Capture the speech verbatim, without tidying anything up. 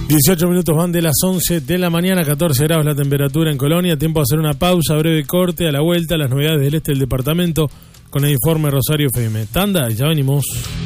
dieciocho minutos van de las once de la mañana, catorce grados la temperatura en Colonia. Tiempo de hacer una pausa, breve corte. A la vuelta, las novedades del este del departamento con el informe Rosario F M. Tanda y ya venimos.